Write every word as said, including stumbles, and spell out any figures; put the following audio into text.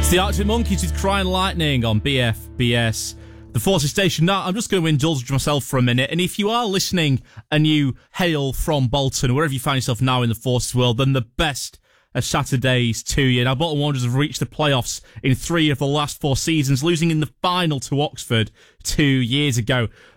It's the Arctic Monkeys with Crying Lightning on B F B S, the Forces Station. Now, I'm just going to indulge myself for a minute, and if you are listening and you hail from Bolton, or wherever you find yourself now in the Forces world, then the best of Saturdays to you. Now, Bolton Wanderers have reached the playoffs in three of the last four seasons, losing in the final to Oxford two years ago.